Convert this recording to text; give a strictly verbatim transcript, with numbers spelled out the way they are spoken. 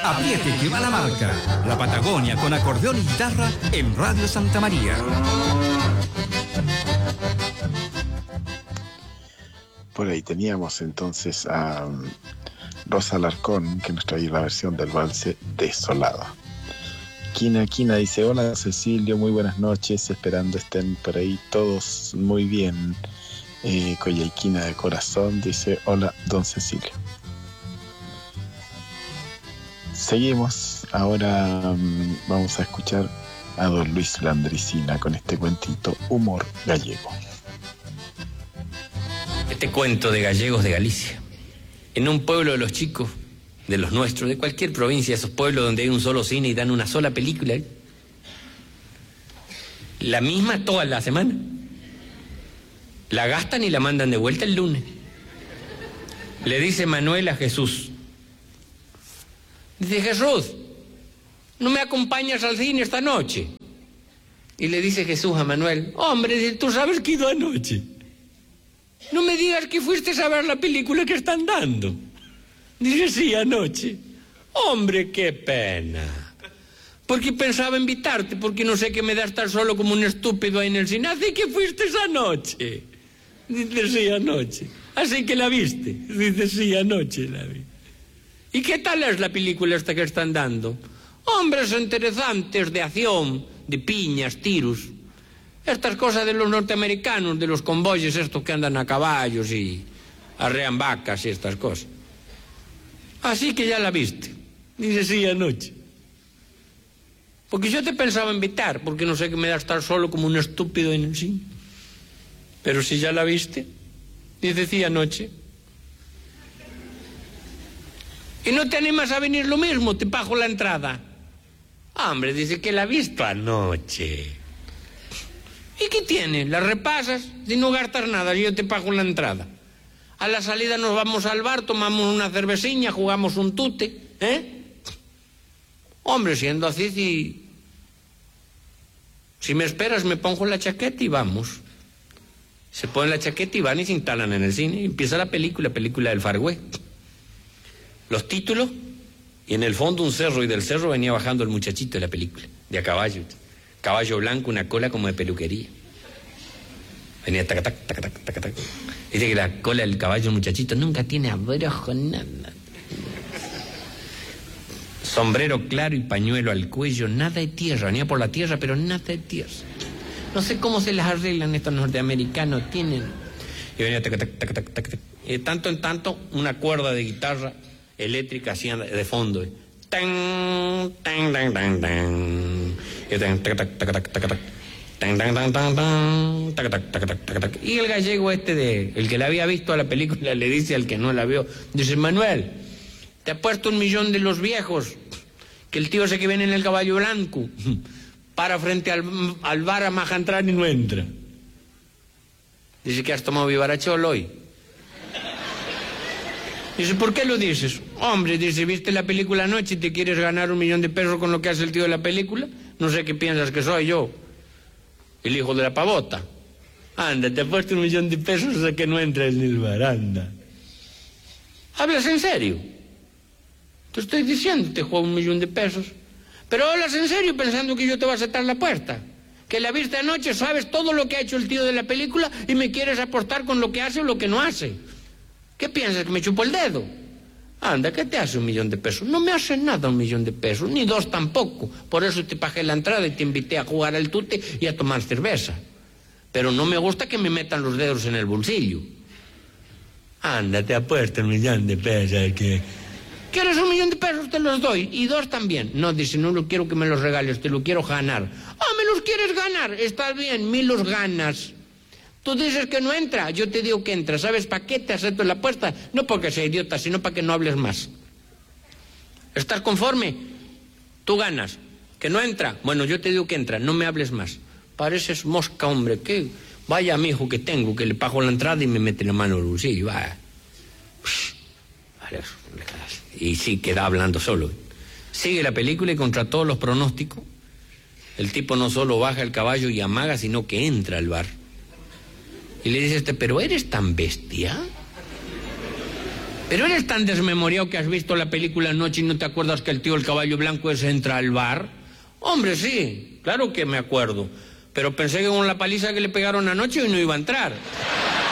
Apriete que va la marca. La Patagonia con acordeón y guitarra en Radio Santa María. Por ahí teníamos entonces a Rosa Alarcón, que nos traía la versión del valse Desolada. Quina Quina dice: hola Cecilio, muy buenas noches, esperando estén por ahí todos muy bien. Eh, Coyhaiquina de corazón dice: hola don Cecilio. Seguimos, ahora um, vamos a escuchar a don Luis Landricina con este cuentito Humor Gallego. Este cuento de gallegos de Galicia. En un pueblo de los chicos, de los nuestros, de cualquier provincia, esos pueblos donde hay un solo cine y dan una sola película, ¿eh? La misma toda la semana. La gastan y la mandan de vuelta el lunes. Le dice Manuel a Jesús. Dice: Jesús, ¿no me acompañas al cine esta noche? Y le dice Jesús a Manuel: hombre, tú sabes que he ido anoche. No me digas que fuiste a ver la película que están dando. Dice: sí, anoche. Hombre, qué pena. Porque pensaba invitarte, porque no sé qué me da estar solo como un estúpido ahí en el cine. Así que fuiste esa noche. Dice: sí, anoche. Así que la viste. Dice: sí, anoche la vi. ¿Y qué tal es la película esta que están dando? Hombres interesantes, de acción, de piñas, tiros. Estas cosas de los norteamericanos, de los convoyes estos que andan a caballos y arrean vacas y estas cosas. Así que ya la viste. Dice: sí, anoche. Porque yo te pensaba invitar, porque no sé qué me da estar solo como un estúpido en el cine. Pero si ya la viste. Dice: sí, anoche. ¿Y no te animas a venir lo mismo? Te pago la entrada. Hombre, dice que la ha visto anoche. ¿Y qué tiene? La repasas y no gastas nada, yo te pago la entrada. A la salida nos vamos al bar, tomamos una cerveciña, jugamos un tute, ¿eh? Hombre, siendo así, si... si me esperas me pongo la chaqueta y vamos. Se ponen la chaqueta y van y se instalan en el cine y empieza la película, la película del Far West. Los títulos, y en el fondo un cerro, y del cerro venía bajando el muchachito de la película, de a caballo. Caballo blanco, una cola como de peluquería. Venía tac, tac, tac, tac, tac, tac. Dice que la cola del caballo, el muchachito, nunca tiene abrojo, nada. Sombrero claro y pañuelo al cuello, nada de tierra, venía por la tierra, pero nada de tierra. No sé cómo se las arreglan estos norteamericanos, tienen. Y venía tac, tac, tac, tac, tac, tac. Y de tanto en tanto, una cuerda de guitarra eléctrica hacía de fondo. Tan, tan, tan, tan, tan. Y tan, tac, tac, tac, tac, tac, tac. Tan, tan, tan, tan, tan. Tac, tac, tac, tac, tac, tac. Y el gallego este de, el que la había visto a la película, le dice al que no la vio, dice: Manuel, te ha puesto un millón de los viejos, que el tío ese que viene en el caballo blanco, para frente al, al bar a maja entrar y no entra. Dice: que has tomado vivarachol hoy. Dice: ¿por qué lo dices? Hombre, dice, ¿viste la película anoche y te quieres ganar un millón de pesos con lo que hace el tío de la película? No sé qué piensas que soy yo, el hijo de la pavota. Anda, te he puesto un millón de pesos hasta que no entres en el bar, anda. ¿Hablas en serio? Te estoy diciendo, te juego un millón de pesos. Pero hablas en serio pensando que yo te voy a aceptar la puerta. Que la viste anoche, sabes todo lo que ha hecho el tío de la película y me quieres apostar con lo que hace o lo que no hace. ¿Qué piensas, que me chupo el dedo? Anda, ¿qué te hace un millón de pesos? No me hace nada un millón de pesos, ni dos tampoco. Por eso te pagué la entrada y te invité a jugar al tute y a tomar cerveza. Pero no me gusta que me metan los dedos en el bolsillo. Anda, te apuesto un millón de pesos. que ¿Quieres un millón de pesos? Te los doy. Y dos también. No, dice, no lo quiero que me los regales, te lo quiero ganar. Ah, ¿me los quieres ganar? Está bien, me los ganas. Tú dices que no entra, yo te digo que entra. ¿Sabes para qué te acepto la apuesta? No porque sea idiota, sino para que no hables más. ¿Estás conforme? Tú ganas. ¿Que no entra? Bueno, yo te digo que entra, no me hables más. Pareces mosca, hombre. ¿Qué? Vaya mijo que tengo, que le pago la entrada y me mete la mano en el bolsillo. Va. Y sí, queda hablando solo. Sigue la película y contra todos los pronósticos, el tipo no solo baja el caballo y amaga, sino que entra al bar. Y le dice este, ¿pero eres tan bestia? Pero eres tan desmemoriado que has visto la película anoche y no te acuerdas que el tío del caballo blanco es entra al bar. Hombre, sí, claro que me acuerdo. Pero pensé que con la paliza que le pegaron anoche hoy no iba a entrar.